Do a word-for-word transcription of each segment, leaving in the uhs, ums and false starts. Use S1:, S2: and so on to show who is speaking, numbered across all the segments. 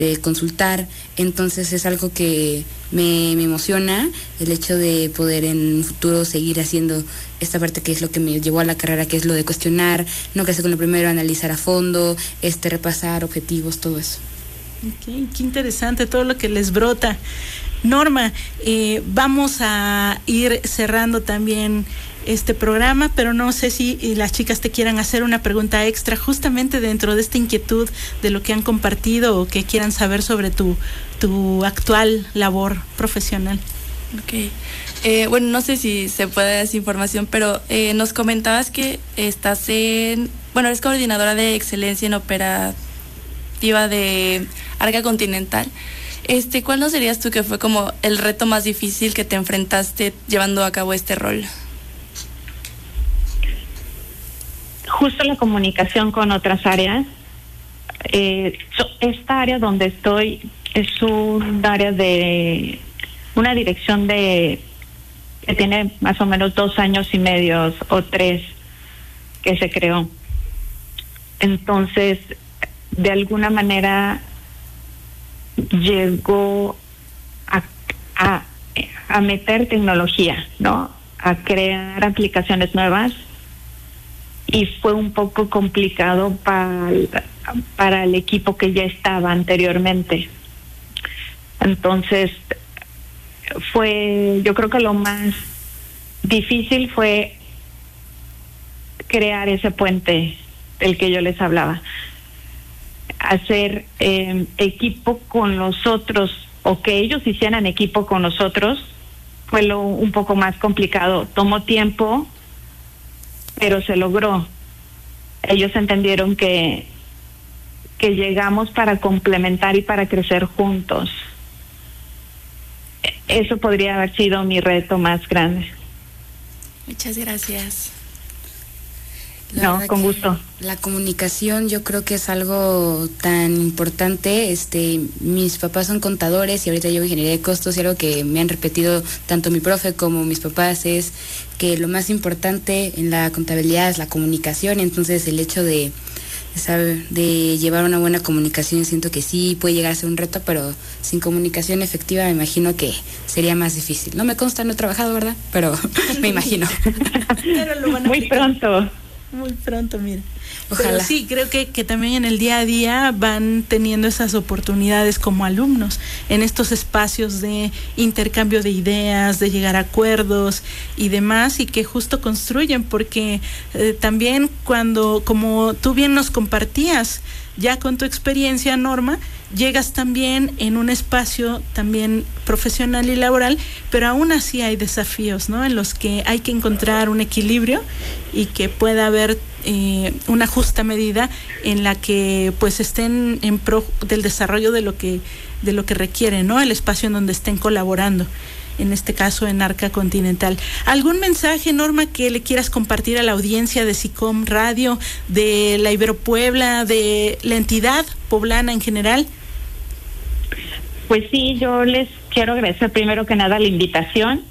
S1: de consultar, entonces es algo que me, me emociona, el hecho de poder en un futuro seguir haciendo esta parte que es lo que me llevó a la carrera, que es lo de cuestionar, no quedarse con lo primero, analizar a fondo, este repasar objetivos, todo eso.
S2: Okay, qué interesante todo lo que les brota. Norma, eh, vamos a ir cerrando también este programa, pero no sé si las chicas te quieran hacer una pregunta extra justamente dentro de esta inquietud de lo que han compartido o que quieran saber sobre tu, tu actual labor profesional.
S3: Ok, eh, bueno, no sé si se puede dar esa información, pero eh, nos comentabas que estás en, bueno, eres coordinadora de excelencia en operativa de Arca Continental. Este, ¿cuál nos dirías tú que fue como el reto más difícil que te enfrentaste llevando a cabo este rol?
S4: Justo la comunicación con otras áreas. Eh, esta área donde estoy es un área de una dirección de que tiene más o menos dos años y medio o tres que se creó. Entonces, de alguna manera llegó a, a, a meter tecnología, ¿no? A crear aplicaciones nuevas. Y fue un poco complicado para, para el equipo que ya estaba anteriormente. Entonces, fue, yo creo que lo más difícil fue crear ese puente del que yo les hablaba. Hacer eh, equipo con los otros, o que ellos hicieran equipo con nosotros, fue lo un poco más complicado. Tomó tiempo, pero se logró. Ellos entendieron que que llegamos para complementar y para crecer juntos. Eso podría haber sido mi reto más grande.
S3: Muchas gracias.
S4: La no, con gusto.
S1: La comunicación yo creo que es algo tan importante. Este, mis papás son contadores y ahorita llevo ingeniería de costos, y algo que me han repetido tanto mi profe como mis papás es que lo más importante en la contabilidad es la comunicación. Entonces el hecho de, de, de llevar una buena comunicación, siento que sí puede llegar a ser un reto, pero sin comunicación efectiva me imagino que sería más difícil. No me consta, no he trabajado, ¿verdad? Pero me imagino.
S2: Pero lo van a
S4: Muy pronto.
S2: Muy pronto, mira.
S1: Ojalá.
S2: Pero sí, creo que, que también en el día a día van teniendo esas oportunidades como alumnos, en estos espacios de intercambio de ideas, de llegar a acuerdos y demás, y que justo construyen, porque eh, también cuando, como tú bien nos compartías, ya con tu experiencia, Norma, llegas también en un espacio también profesional y laboral, pero aún así hay desafíos, ¿no? En los que hay que encontrar un equilibrio y que pueda haber eh, una justa medida en la que pues estén en pro del desarrollo de lo que de lo que requiere, ¿no? El espacio en donde estén colaborando. En este caso en Arca Continental. ¿Algún mensaje, Norma, que le quieras compartir a la audiencia de SICOM Radio, de la Ibero Puebla, de la entidad poblana en general?
S4: Pues sí, yo les quiero agradecer primero que nada la invitación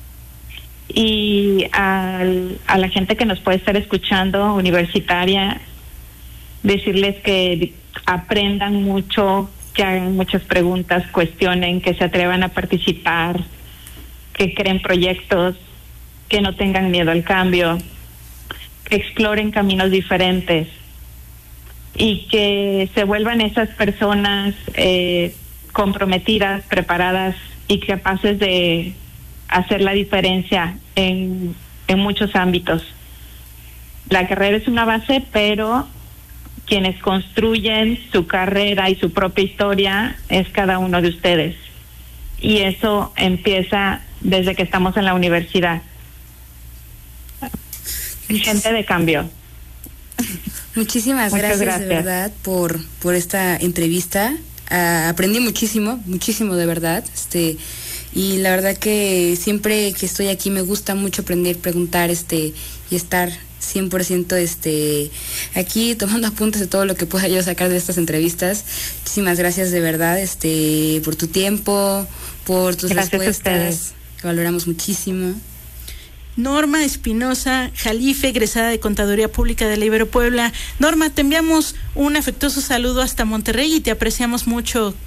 S4: y al, a la gente que nos puede estar escuchando, universitaria, decirles que aprendan mucho, que hagan muchas preguntas, cuestionen, que se atrevan a participar, que creen proyectos, que no tengan miedo al cambio, que exploren caminos diferentes y que se vuelvan esas personas eh, comprometidas, preparadas y capaces de hacer la diferencia en, en muchos ámbitos. La carrera es una base, pero quienes construyen su carrera y su propia historia es cada uno de ustedes. Y eso empieza desde que estamos en la universidad. Gente de cambio.
S1: Muchísimas gracias,
S4: gracias
S1: de verdad por por esta entrevista. Uh, aprendí muchísimo, muchísimo de verdad. Este y la verdad que siempre que estoy aquí me gusta mucho aprender, preguntar, este y estar cien por ciento este aquí tomando apuntes de todo lo que pueda yo sacar de estas entrevistas. Muchísimas gracias de verdad, este por tu tiempo, por tus
S4: gracias
S1: respuestas, que valoramos muchísimo.
S2: Norma Espinosa Jalife, egresada de Contaduría Pública de la Ibero Puebla. Norma, te enviamos un afectuoso saludo hasta Monterrey y te apreciamos mucho